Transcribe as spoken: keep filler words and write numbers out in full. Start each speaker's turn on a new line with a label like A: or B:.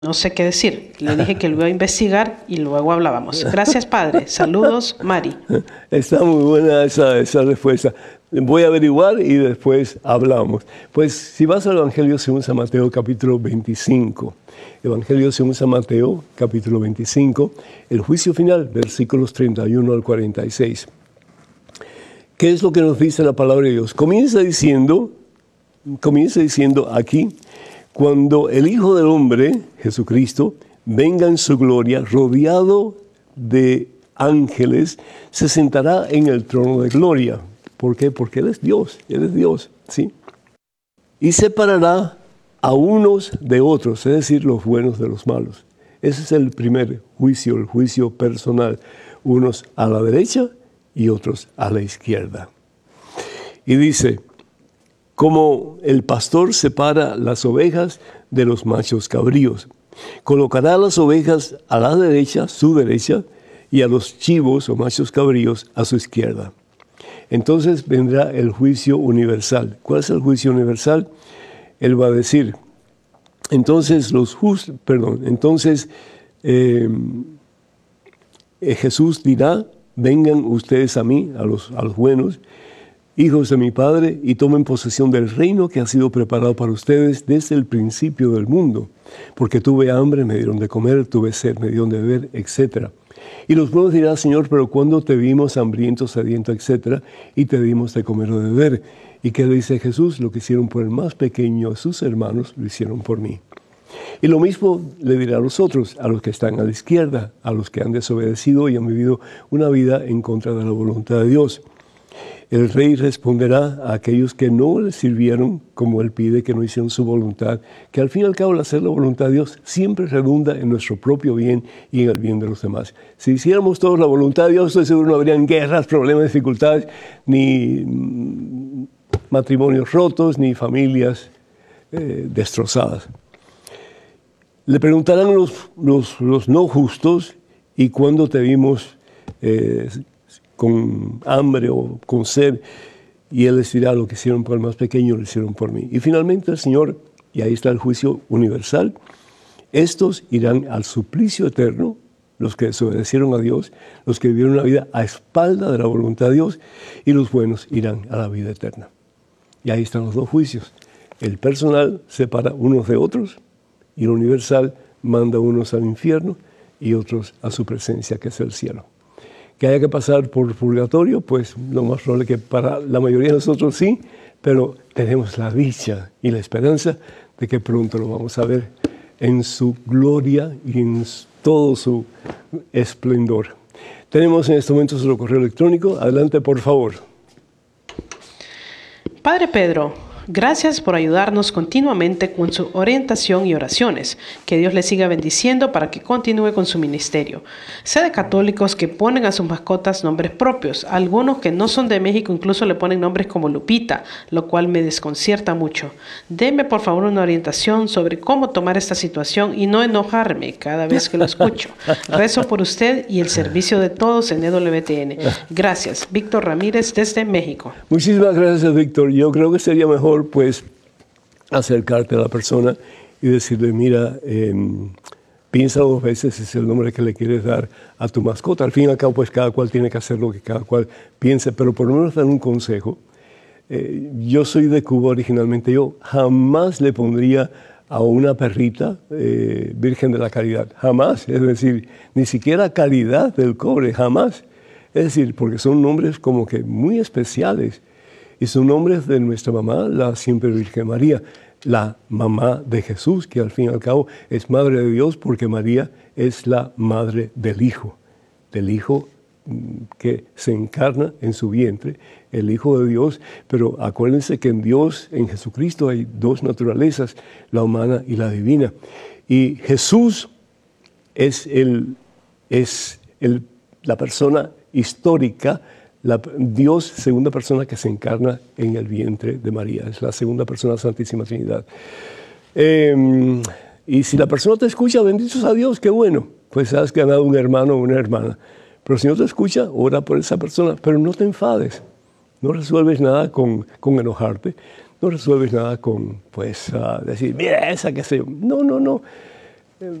A: No sé qué decir. Le dije que lo iba a investigar y luego hablábamos. Gracias, padre. Saludos, Mari.
B: Está muy buena esa, esa respuesta. Voy a averiguar y después hablamos. Pues si vas al Evangelio según San Mateo, capítulo veinticinco. Evangelio según San Mateo, capítulo veinticinco, el juicio final, versículos treinta y uno al cuarenta y seis. ¿Qué es lo que nos dice la palabra de Dios? Comienza diciendo, comienza diciendo aquí, cuando el Hijo del Hombre, Jesucristo, venga en su gloria, rodeado de ángeles, se sentará en el trono de gloria. ¿Por qué? Porque Él es Dios, Él es Dios, ¿sí? Y separará a unos de otros, es decir, los buenos de los malos. Ese es el primer juicio, el juicio personal. Unos a la derecha y otros a la izquierda. Y dice, como el pastor separa las ovejas de los machos cabríos, colocará las ovejas a la derecha, su derecha, y a los chivos o machos cabríos a su izquierda. Entonces vendrá el juicio universal. ¿Cuál es el juicio universal? Él va a decir, entonces los justos, perdón, entonces eh, Jesús dirá, vengan ustedes a mí, a los, a los buenos, hijos de mi Padre, y tomen posesión del reino que ha sido preparado para ustedes desde el principio del mundo. Porque tuve hambre, me dieron de comer, tuve sed, me dieron de beber, etcétera. Y los buenos dirán, Señor, pero cuando te vimos hambriento, sediento, etcétera, y te dimos de comer o de beber. ¿Y qué dice Jesús? Lo que hicieron por el más pequeño de sus hermanos, lo hicieron por mí. Y lo mismo le dirá a los otros, a los que están a la izquierda, a los que han desobedecido y han vivido una vida en contra de la voluntad de Dios. El rey responderá a aquellos que no le sirvieron como él pide, que no hicieron su voluntad, que al fin y al cabo el hacer la voluntad de Dios siempre redunda en nuestro propio bien y en el bien de los demás. Si hiciéramos todos la voluntad de Dios, estoy seguro no habrían guerras, problemas, dificultades, ni matrimonios rotos, ni familias eh, destrozadas. Le preguntarán los, los, los no justos, ¿y cuándo te vimos eh, con hambre o con sed? Y Él les dirá, lo que hicieron por el más pequeño, lo hicieron por mí. Y finalmente el Señor, y ahí está el juicio universal, estos irán al suplicio eterno, los que desobedecieron a Dios, los que vivieron una vida a espalda de la voluntad de Dios, y los buenos irán a la vida eterna. Y ahí están los dos juicios. El personal separa unos de otros, y el universal manda unos al infierno y otros a su presencia, que es el cielo. Que haya que pasar por purgatorio, pues lo más probable que para la mayoría de nosotros sí, pero tenemos la dicha y la esperanza de que pronto lo vamos a ver en su gloria y en todo su esplendor. Tenemos en este momento su correo electrónico. Adelante, por favor.
A: Padre Pedro, gracias por ayudarnos continuamente con su orientación y oraciones. Que Dios le siga bendiciendo para que continúe con su ministerio. Sé de católicos que ponen a sus mascotas nombres propios. Algunos que no son de México incluso le ponen nombres como Lupita, lo cual me desconcierta mucho. Deme por favor una orientación sobre cómo tomar esta situación y no enojarme cada vez que lo escucho. Rezo por usted y el servicio de todos en E W T N. Gracias. Víctor Ramírez desde México.
B: Muchísimas gracias, Víctor. Yo creo que sería mejor pues acercarte a la persona y decirle, mira, eh, piensa dos veces si es el nombre que le quieres dar a tu mascota. Al fin y al cabo, pues cada cual tiene que hacer lo que cada cual piense, pero por lo menos dar un consejo. Eh, yo soy de Cuba originalmente, yo jamás le pondría a una perrita eh, Virgen de la Caridad, jamás, es decir, ni siquiera Caridad del Cobre, jamás. Es decir, porque son nombres como que muy especiales. Y son nombres de nuestra mamá, la siempre Virgen María, la mamá de Jesús, que al fin y al cabo es madre de Dios, porque María es la madre del Hijo, del Hijo que se encarna en su vientre, el Hijo de Dios. Pero acuérdense que en Dios, en Jesucristo, hay dos naturalezas, la humana y la divina. Y Jesús es, el, es el, la persona histórica, La, Dios, segunda persona que se encarna en el vientre de María. Es la segunda persona de la Santísima Trinidad. Eh, y si la persona te escucha, benditos a Dios, qué bueno. Pues has ganado un hermano o una hermana. Pero si no te escucha, ora por esa persona. Pero no te enfades. No resuelves nada con, con enojarte. No resuelves nada con, pues, uh, decir, mira esa que sé yo. No, no, no.